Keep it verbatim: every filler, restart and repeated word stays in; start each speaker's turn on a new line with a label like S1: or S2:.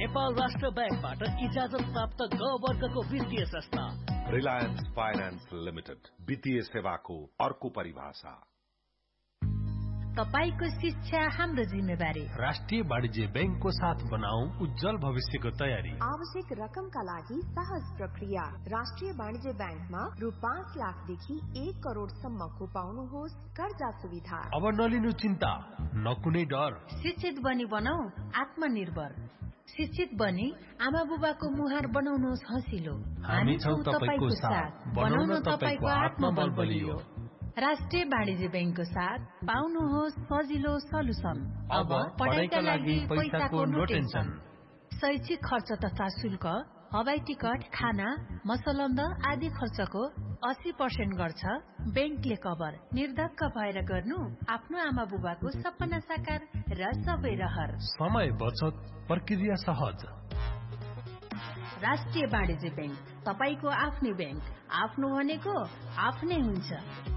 S1: नेपाल राष्ट्र बैंकबाट इजाजत प्राप्त ग वर्गको वित्तीय संस्था।
S2: रिलायंस फाइनेंस लिमिटेड, वित्तीय सेवाको अर्को परिभाषा।
S3: तपाईको शिक्षा हाम्रो जिम्मेवारी।
S4: राष्ट्रिय वाणिज्य बैंकको साथ बनाऊ उज्जवल भविष्यको तयारी।
S5: आवश्यक रकमका लागि सहज प्रक्रिया। राष्ट्रिय वाणिज्य बैंकमा रु पाँच लाखदेखि एक करोडसम्मको पाउनुहोस् कर्जा सुविधा।
S4: अब नलिनु चिन्ता, न कुनै डर।
S3: शिक्षित बनी बनाऊ आत्मनिर्भर। शिक्षित बनी आमा बुबाको मुहार बनाउनुहोस् हँसिलो।
S4: हामी छौं तपाईको साथ, बनाउन तपाईको आत्मबल बलियो।
S3: राष्ट्रिय वाणिज्य बैंकको साथ पाउनुहोस् सजिलो सलुसन।
S4: अब पढाइका लागि पैसाको नो टेन्सन।
S3: शैक्षिक खर्च तथा शुल्क, हवाई टिकट, खाना, मसलन्द आदि खर्चको अस्सी पर्सेंट गर्छ बैंकले कभर। निर्धक्क भएर गर्नु आफ्नो आमा बुबाको सपना साकार र सबै रहर।
S4: समय बचत, प्रक्रिया सहज।
S3: राष्ट्रिय वाणिज्य बैंक, तपाईको आफ्नै बैंक। आफ्नो भनेको आफ्नै हुन्छ।